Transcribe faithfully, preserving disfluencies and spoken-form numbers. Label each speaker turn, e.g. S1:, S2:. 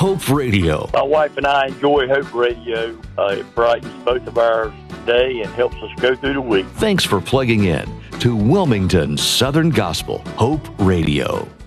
S1: Hope Radio.
S2: My wife and I enjoy Hope Radio. Uh, it brightens both of our day and helps us go through the week.
S1: Thanks for plugging in to Wilmington Southern Gospel Hope Radio.